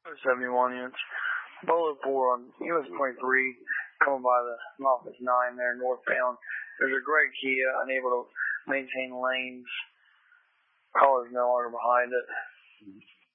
71 units. Bolo 4 on US 23, coming by the Office 9 there northbound. There's a gray Kia unable to maintain lanes. Caller's no longer behind it.